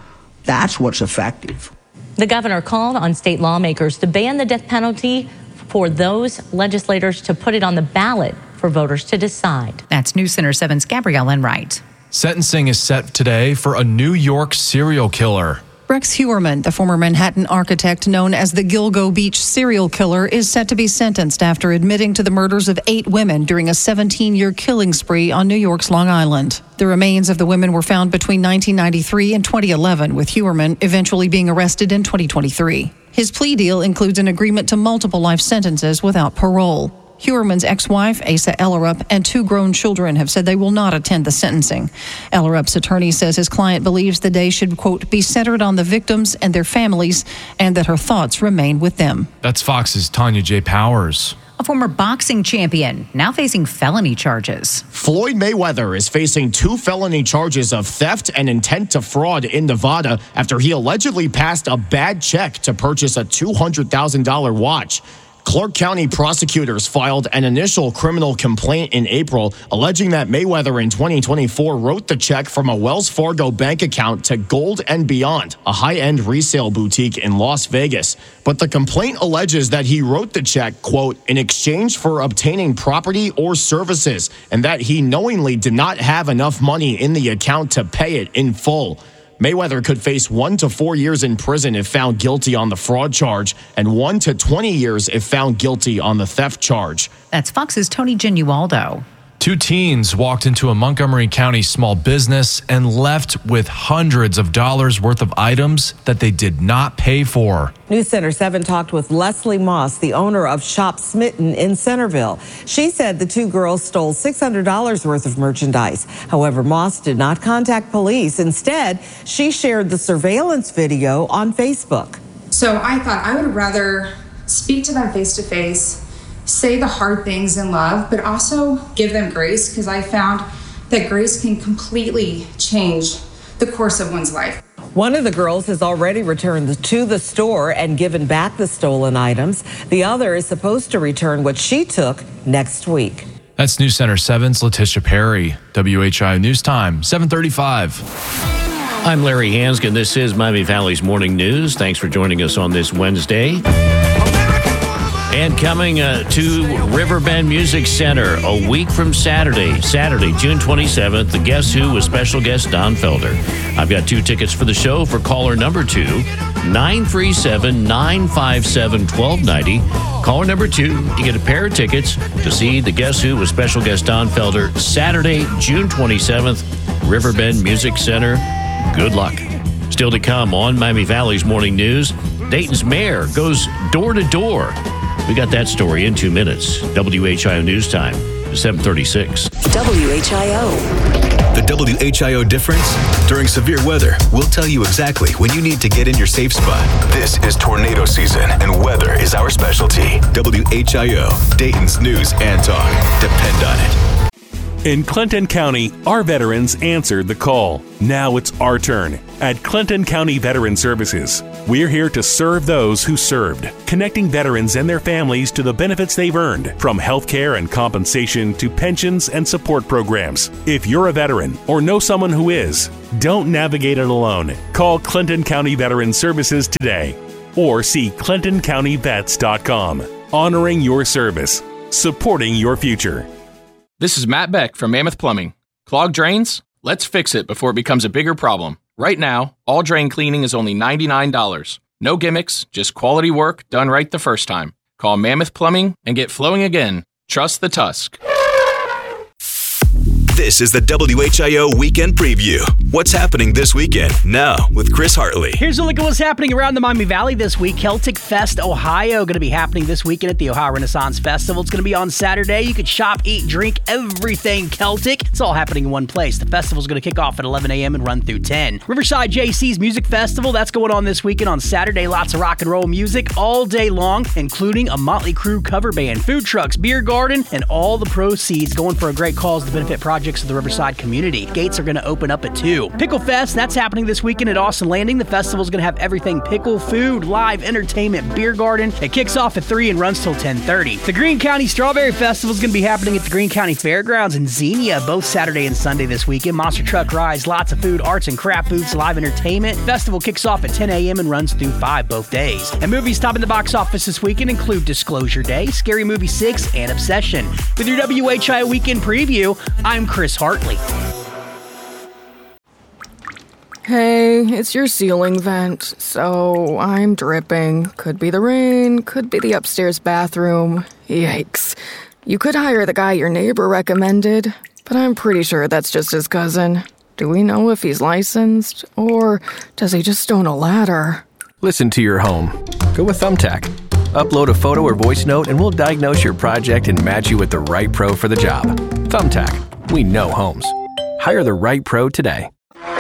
That's what's effective. The governor called on state lawmakers to ban the death penalty for those legislators to put it on the ballot for voters to decide. That's News Center seven's Gabrielle Enright. Sentencing is set today for a New York serial killer. Rex Heuermann, the former Manhattan architect known as the Gilgo Beach serial killer, is set to be sentenced after admitting to the murders of eight women during a seventeen-year killing spree on New York's Long Island. The remains of the women were found between nineteen ninety-three and twenty eleven, with Heuermann eventually being arrested in twenty twenty-three. His plea deal includes an agreement to multiple life sentences without parole. Heuermann's ex-wife, Asa Ellerup, and two grown children have said they will not attend the sentencing. Ellerup's attorney says his client believes the day should, quote, be centered on the victims and their families, and that her thoughts remain with them. That's Fox's Tanya J. Powers. A former boxing champion now facing felony charges. Floyd Mayweather is facing two felony charges of theft and intent to fraud in Nevada after he allegedly passed a bad check to purchase a two hundred thousand dollars watch. Clark County prosecutors filed an initial criminal complaint in April alleging that Mayweather in twenty twenty-four wrote the check from a Wells Fargo bank account to Gold and Beyond, a high-end resale boutique in Las Vegas. But the complaint alleges that he wrote the check, quote, in exchange for obtaining property or services, and that he knowingly did not have enough money in the account to pay it in full. Mayweather could face one to four years in prison if found guilty on the fraud charge and one to twenty years if found guilty on the theft charge. That's Fox's Tony Genualdo. Two teens walked into a Montgomery County small business and left with hundreds of dollars worth of items that they did not pay for. News Center seven talked with Leslie Moss, the owner of Shop Smitten in Centerville. She said the two girls stole six hundred dollars worth of merchandise. However, Moss did not contact police. Instead, she shared the surveillance video on Facebook. So I thought I would rather speak to them face to face, say the hard things in love, but also give them grace, because I found that grace can completely change the course of one's life. One of the girls has already returned to the store and given back the stolen items. The other is supposed to return what she took next week. That's News Center seven's Letitia Perry. W H I O News Time, seven thirty-five. I'm Larry Hansgen. This is Miami Valley's Morning News. Thanks for joining us on this Wednesday. And coming uh, to Riverbend Music Center a week from Saturday, Saturday, June twenty-seventh, the Guess Who with special guest Don Felder. I've got two tickets for the show for caller number two, nine three seven, nine five seven, one two nine zero. Caller number two, you get a pair of tickets to see the Guess Who with special guest Don Felder, Saturday, June twenty-seventh, Riverbend Music Center. Good luck. Still to come on Miami Valley's Morning News, Dayton's mayor goes door to door. We got that story in two minutes. W H I O News Time, seven thirty-six. W H I O. The W H I O difference? During severe weather, we'll tell you exactly when you need to get in your safe spot. This is tornado season, and weather is our specialty. W H I O, Dayton's news and talk. Depend on it. In Clinton County, our veterans answered the call. Now it's our turn. At Clinton County Veteran Services, we're here to serve those who served, connecting veterans and their families to the benefits they've earned, from health care and compensation to pensions and support programs. If you're a veteran or know someone who is, don't navigate it alone. Call Clinton County Veteran Services today or see clinton county vets dot com. Honoring your service, supporting your future. This is Matt Beck from Mammoth Plumbing. Clogged drains? Let's fix it before it becomes a bigger problem. Right now, all drain cleaning is only ninety-nine dollars. No gimmicks, just quality work done right the first time. Call Mammoth Plumbing and get flowing again. Trust the Tusk. This is the W H I O Weekend Preview. What's happening this weekend? Now with Chris Hartley. Here's a look at what's happening around the Miami Valley this week. Celtic Fest Ohio going to be happening this weekend at the Ohio Renaissance Festival. It's going to be on Saturday. You can shop, eat, drink, everything Celtic. It's all happening in one place. The festival's going to kick off at eleven a.m. and run through ten. Riverside J C's Music Festival, that's going on this weekend on Saturday. Lots of rock and roll music all day long, including a Motley Crue cover band, food trucks, beer garden, and all the proceeds going for a great cause to benefit projects of the Riverside community. Gates are going to open up at two. Pickle Fest, that's happening this weekend at Austin Landing. The festival is going to have everything pickle, food, live entertainment, beer garden. It kicks off at three and runs till ten thirty. The Greene County Strawberry Festival is going to be happening at the Greene County Fairgrounds in Xenia both Saturday and Sunday this weekend. Monster truck rides, lots of food, arts and craft booths, live entertainment. Festival kicks off at ten a.m. and runs through five both days. And movies topping the box office this weekend include Disclosure Day, Scary Movie six, and Obsession. With your W H I O Weekend Preview, I'm Chris Hartley. Hey, it's your ceiling vent, so I'm dripping. Could be the rain, could be the upstairs bathroom. Yikes. You could hire the guy your neighbor recommended, but I'm pretty sure that's just his cousin. Do we know if he's licensed, or does he just own a ladder? Listen to your home. Go with Thumbtack. Upload a photo or voice note and we'll diagnose your project and match you with the right pro for the job. Thumbtack. We know homes. Hire the right pro today.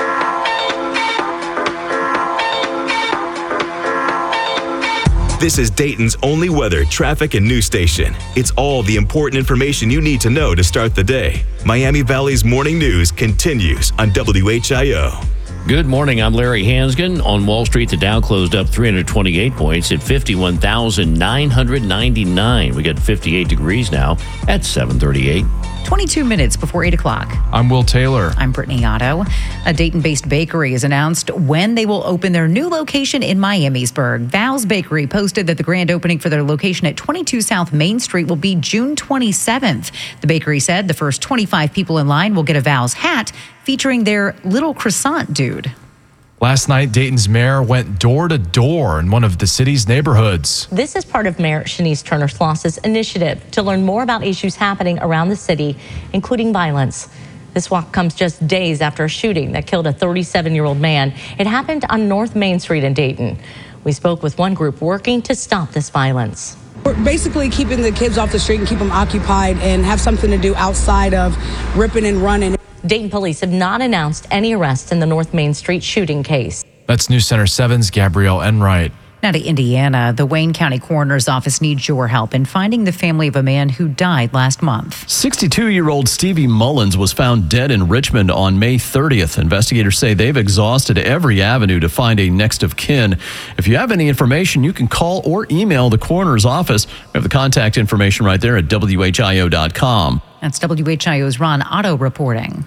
This is Dayton's only weather, traffic, and news station. It's all the important information you need to know to start the day. Miami Valley's Morning News continues on W H I O. Good morning. I'm Larry Hansgen. On Wall Street, the Dow closed up three hundred twenty-eight points at fifty-one thousand nine hundred ninety-nine. We got fifty-eight degrees now at seven thirty-eight. twenty-two minutes before eight o'clock. I'm Will Taylor. I'm Brittany Otto. A Dayton-based bakery has announced when they will open their new location in Miamisburg. Val's Bakery posted that the grand opening for their location at twenty-two South Main Street will be June twenty-seventh. The bakery said the first twenty-five people in line will get a Val's hat featuring their little croissant dude. Last night, Dayton's mayor went door to door in one of the city's neighborhoods. This is part of Mayor Shanice Turner Sloss's initiative to learn more about issues happening around the city, including violence. This walk comes just days after a shooting that killed a thirty-seven-year-old man. It happened on North Main Street in Dayton. We spoke with one group working to stop this violence. We're basically keeping the kids off the street and keep them occupied and have something to do outside of ripping and running. Dayton police have not announced any arrests in the North Main Street shooting case. That's News Center seven's Gabrielle Enright. Now to Indiana, the Wayne County Coroner's Office needs your help in finding the family of a man who died last month. sixty-two-year-old Stevie Mullins was found dead in Richmond on May thirtieth. Investigators say they've exhausted every avenue to find a next of kin. If you have any information, you can call or email the coroner's office. We have the contact information right there at W H I O dot com. That's W H I O's Ron Otto reporting.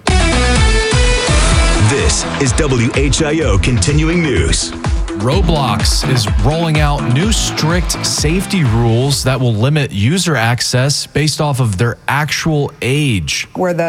This is W H I O Continuing News. Roblox is rolling out new strict safety rules that will limit user access based off of their actual age. Where the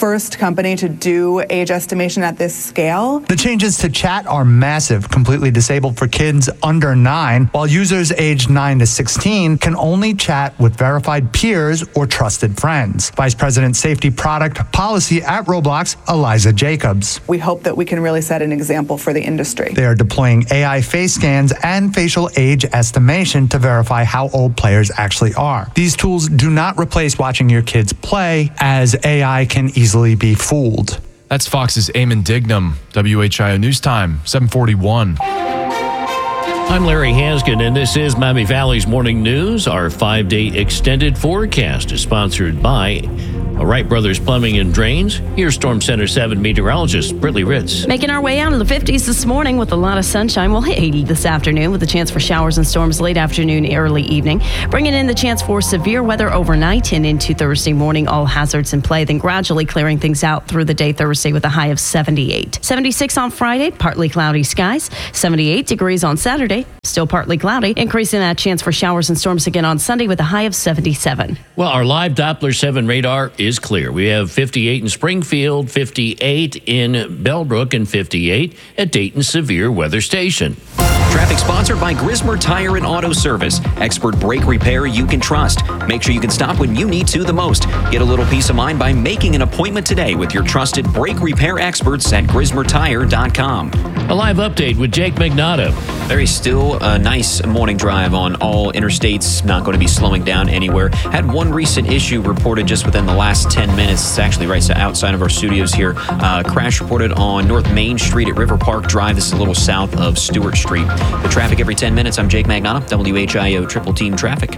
first company to do age estimation at this scale. The changes to chat are massive, completely disabled for kids under nine, while users aged nine to sixteen can only chat with verified peers or trusted friends. Vice President Safety Product Policy at Roblox, Eliza Jacobs. We hope that we can really set an example for the industry. They are deploying A I face scans and facial age estimation to verify how old players actually are. These tools do not replace watching your kids play, as A I can easily be fooled. That's Fox's Eamon Dignam, W H I O News Time, seven forty-one. I'm Larry Hanskin, and this is Miami Valley's Morning News. Our five-day extended forecast is sponsored by Wright Brothers Plumbing and Drains. Here's Storm Center seven meteorologist Brittany Ritz. Making our way out of the fifties this morning with a lot of sunshine. We'll hit eighty this afternoon with a chance for showers and storms late afternoon, early evening. Bringing in the chance for severe weather overnight and into Thursday morning. All hazards in play, then gradually clearing things out through the day Thursday with a high of seventy-eight. seventy-six on Friday, partly cloudy skies. seventy-eight degrees on Saturday, still partly cloudy. Increasing that chance for showers and storms again on Sunday with a high of seventy-seven. Well, our live Doppler seven radar is clear. We have fifty-eight in Springfield, fifty-eight in Bellbrook, and fifty-eight at Dayton Severe Weather Station. Traffic sponsored by Grismer Tire and Auto Service. Expert brake repair you can trust. Make sure you can stop when you need to the most. Get a little peace of mind by making an appointment today with your trusted brake repair experts at grismer tire dot com. A live update with Jake Magnotta. There is still a nice morning drive on all interstates. Not going to be slowing down anywhere. Had one recent issue reported just within the last ten minutes. It's actually right outside of our studios here. Uh, crash reported on North Main Street at River Park Drive. This is a little south of Stewart Street. The traffic every ten minutes. I'm Jake Magnotta, W H I O Triple Team Traffic.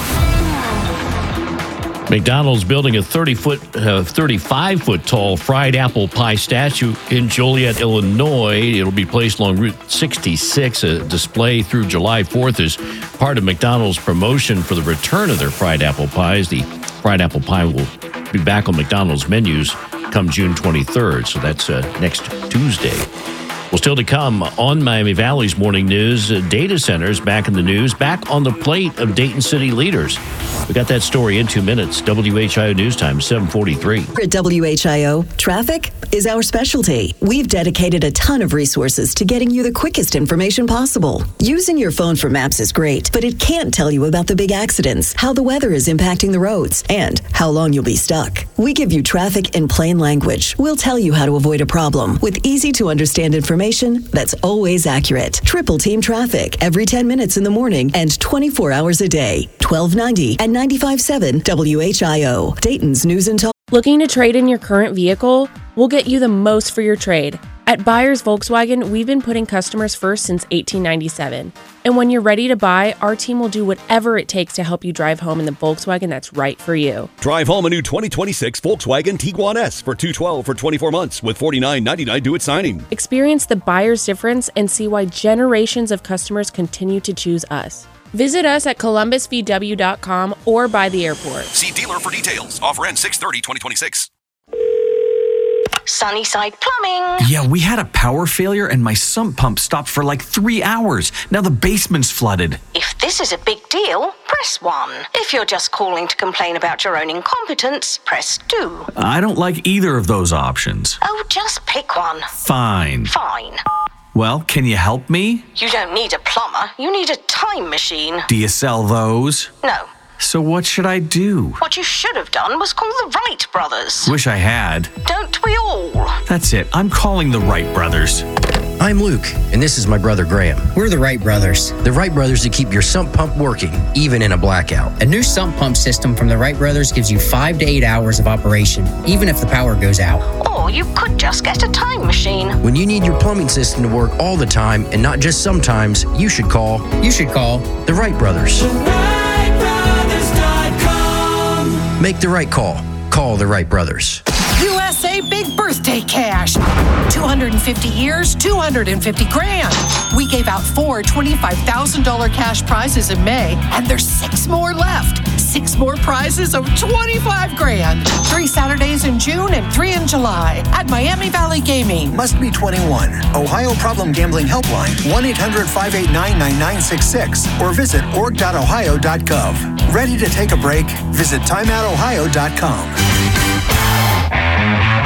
McDonald's building a thirty-foot, uh, thirty-five-foot tall fried apple pie statue in Joliet, Illinois. It'll be placed along Route sixty-six. A display through July fourth is part of McDonald's promotion for the return of their fried apple pies. The fried apple pie will be back on McDonald's menus come June twenty-third, so that's uh, next Tuesday. Well, still to come on Miami Valley's Morning News, uh, data centers back in the news, back on the plate of Dayton City leaders. We got that story in two minutes. W H I O News Time, seven forty-three. At W H I O, traffic is our specialty. We've dedicated a ton of resources to getting you the quickest information possible. Using your phone for maps is great, but it can't tell you about the big accidents, how the weather is impacting the roads, and how long you'll be stuck. We give you traffic in plain language. We'll tell you how to avoid a problem with easy-to-understand information that's always accurate. Triple Team Traffic every ten minutes in the morning and twenty-four hours a day. twelve ninety and ninety-five point seven W H I O. Dayton's News and Talk. Looking to trade in your current vehicle? We'll get you the most for your trade. At Buyers Volkswagen, we've been putting customers first since eighteen ninety-seven. And when you're ready to buy, our team will do whatever it takes to help you drive home in the Volkswagen that's right for you. Drive home a new twenty twenty-six Volkswagen Tiguan S for two hundred twelve dollars for twenty-four months with forty-nine ninety-nine due at signing. Experience the buyer's difference and see why generations of customers continue to choose us. Visit us at columbus v w dot com or by the airport. See dealer for details. Offer ends six thirty twenty twenty-six. Sunnyside Plumbing. Yeah, we had a power failure and my sump pump stopped for like three hours. Now the basement's flooded. If this is a big deal, press one. If you're just calling to complain about your own incompetence, press two. I don't like either of those options. Oh, just pick one. Fine. Fine. Well, can you help me? You don't need a plumber. You need a time machine. Do you sell those? No. So what should I do? What you should have done was call the Wright brothers. Wish I had. Don't we all? That's it. I'm calling the Wright brothers. I'm Luke, and this is my brother Graham. We're the Wright brothers. The Wright brothers that keep your sump pump working, even in a blackout. A new sump pump system from the Wright brothers gives you five to eight hours of operation, even if the power goes out. Or you could just get a time machine. When you need your plumbing system to work all the time, and not just sometimes, you should call. You should call the Wright brothers. Make the right call. Call the Wright brothers. U S A Big Birthday Cash. two hundred fifty years, two hundred fifty grand. We gave out four twenty-five thousand dollars cash prizes in May, and there's six more left. Six more prizes of twenty-five grand. Three Saturdays in June and three in July at Miami Valley Gaming. Must be twenty-one. Ohio Problem Gambling Helpline, one eight hundred five eight nine nine nine six six, or visit org dot ohio dot gov. Ready to take a break? Visit time out ohio dot com.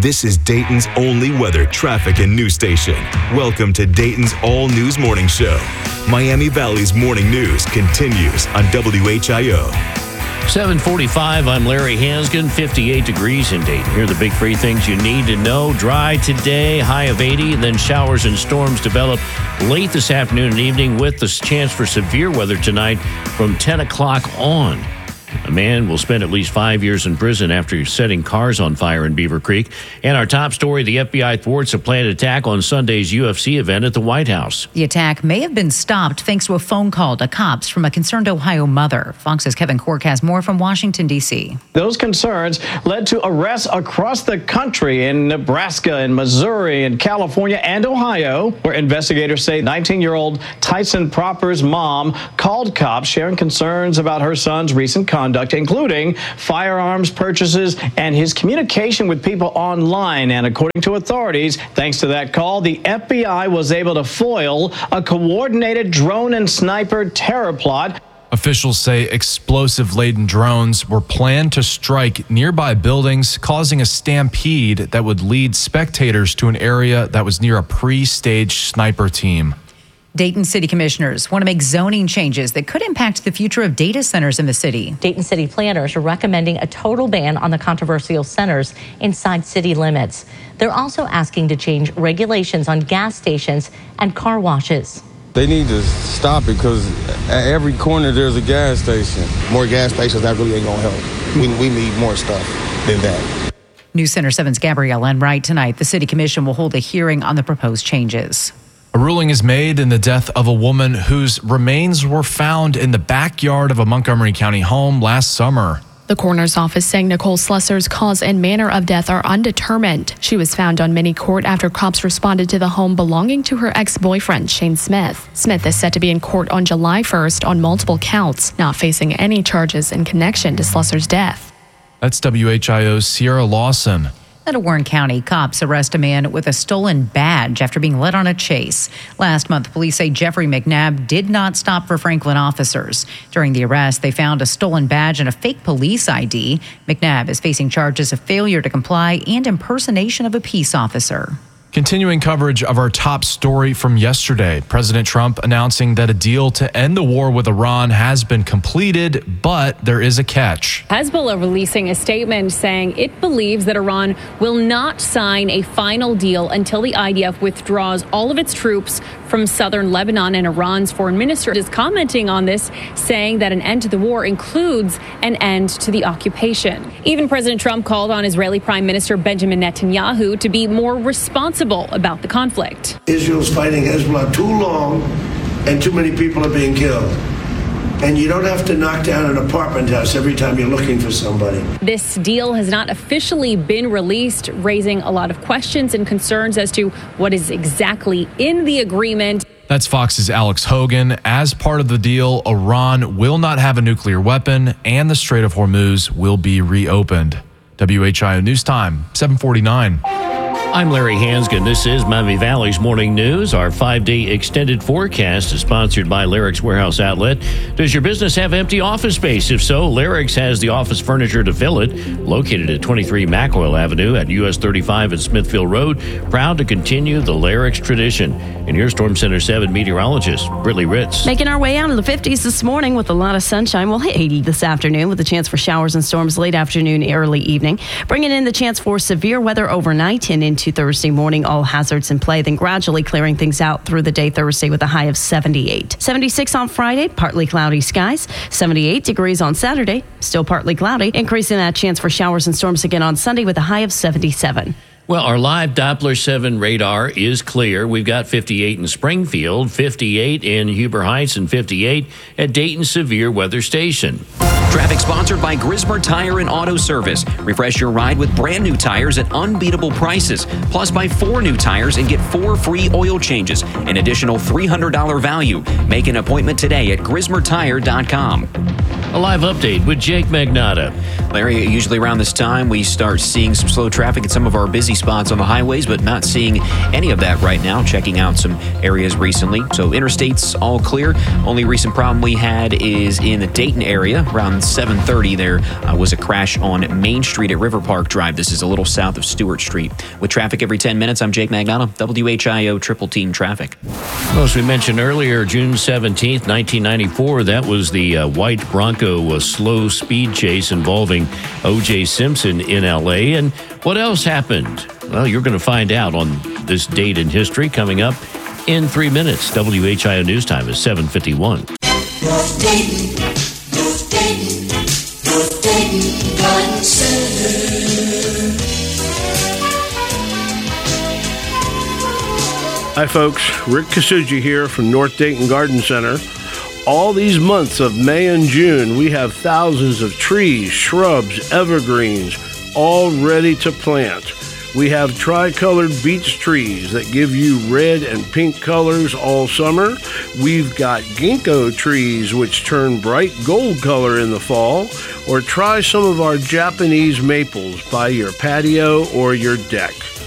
This is Dayton's only weather, traffic, and news station. Welcome to Dayton's All News Morning Show. Miami Valley's morning news continues on W H I O. seven forty-five, I'm Larry Hansgen, fifty-eight degrees in Dayton. Here are the big three things you need to know. Dry today, high of eighty, and then showers and storms develop late this afternoon and evening with the chance for severe weather tonight from ten o'clock on. A man will spend at least five years in prison after setting cars on fire in Beaver Creek. And our top story, the F B I thwarts a planned attack on Sunday's U F C event at the White House. The attack may have been stopped thanks to a phone call to cops from a concerned Ohio mother. Fox's Kevin Cork has more from Washington, D C. Those concerns led to arrests across the country in Nebraska and Missouri and California and Ohio, where investigators say nineteen-year-old Tyson Proper's mom called cops sharing concerns about her son's recent conduct. Conduct, including firearms purchases and his communication with people online. And according to authorities, thanks to that call, the F B I was able to foil a coordinated drone and sniper terror plot. Officials say explosive-laden drones were planned to strike nearby buildings, causing a stampede that would lead spectators to an area that was near a pre-staged sniper team. Dayton City Commissioners want to make zoning changes that could impact the future of data centers in the city. Dayton City planners are recommending a total ban on the controversial centers inside city limits. They're also asking to change regulations on gas stations and car washes. They need to stop it because at every corner there's a gas station. More gas stations, that really ain't going to help. We, we need more stuff than that. News Center seven's Gabrielle Enright. Tonight, the City Commission will hold a hearing on the proposed changes. A ruling is made in the death of a woman whose remains were found in the backyard of a Montgomery County home last summer. The coroner's office saying Nicole Slusser's cause and manner of death are undetermined. She was found on mini court after cops responded to the home belonging to her ex-boyfriend, Shane Smith. Smith is set to be in court on July first on multiple counts, not facing any charges in connection to Slusser's death. That's W H I O's Sierra Lawson. Out of Warren County, cops arrest a man with a stolen badge after being led on a chase. Last month, police say Jeffrey McNabb did not stop for Franklin officers. During the arrest, they found a stolen badge and a fake police I D. McNabb is facing charges of failure to comply and impersonation of a peace officer. Continuing coverage of our top story from yesterday, President Trump announcing that a deal to end the war with Iran has been completed, but there is a catch. Hezbollah releasing a statement saying it believes that Iran will not sign a final deal until the I D F withdraws all of its troops from southern Lebanon. And Iran's foreign minister is commenting on this, saying that an end to the war includes an end to the occupation. Even President Trump called on Israeli Prime Minister Benjamin Netanyahu to be more responsible about the conflict. Israel's fighting Hezbollah too long and too many people are being killed. And you don't have to knock down an apartment house every time you're looking for somebody. This deal has not officially been released, raising a lot of questions and concerns as to what is exactly in the agreement. That's Fox's Alex Hogan. As part of the deal, Iran will not have a nuclear weapon and the Strait of Hormuz will be reopened. W H I O News Time, seven forty-nine. I'm Larry Hansgen. This is Miami Valley's Morning News. Our five-day extended forecast is sponsored by Larrick's Warehouse Outlet. Does your business have empty office space? If so, Larrick's has the office furniture to fill it. Located at twenty-three Mackwell Avenue at U S thirty-five and Smithfield Road. Proud to continue the Larrick's tradition. And here's Storm Center seven meteorologist Brittany Ritz. Making our way out of the fifties this morning with a lot of sunshine. We'll hit eighty this afternoon with a chance for showers and storms late afternoon, early evening. Bringing in the chance for severe weather overnight and into Thursday morning, all hazards in play, then gradually clearing things out through the day Thursday with a high of seventy-eight. seventy-six on Friday, partly cloudy skies. seventy-eight degrees on Saturday, still partly cloudy. Increasing that chance for showers and storms again on Sunday with a high of seventy-seven. Well, our live Doppler seven radar is clear. We've got fifty-eight in Springfield, fifty-eight in Huber Heights, and fifty-eight at Dayton Severe Weather Station. Traffic sponsored by Grismer Tire and Auto Service. Refresh your ride with brand new tires at unbeatable prices. Plus, buy four new tires and get four free oil changes, an additional three hundred dollars value. Make an appointment today at grismer tire dot com. A live update with Jake Magnotta. Larry, usually around this time, we start seeing some slow traffic at some of our busy spots on the highways, but not seeing any of that right now, checking out some areas recently. So interstates all clear. Only recent problem we had is in the Dayton area. Around seven thirty, there uh, was a crash on Main Street at River Park Drive. This is a little south of Stewart Street. With traffic every ten minutes, I'm Jake Magnotta, W H I O Triple Team Traffic. Well, as we mentioned earlier, June seventeenth, nineteen ninety-four, that was the uh, white Bronco uh, slow speed chase involving O J Simpson in L A. And what else happened? Well, you're going to find out on this date in history coming up in three minutes. W H I O News Time is seven fifty-one. North Dayton, North Dayton, North Dayton Garden Center. Hi folks, Rick Kasuji here from North Dayton Garden Center. All these months of May and June, we have thousands of trees, shrubs, evergreens, all ready to plant. We have tricolored beech trees that give you red and pink colors all summer. We've got ginkgo trees which turn bright gold color in the fall. Or try some of our Japanese maples by your patio or your deck.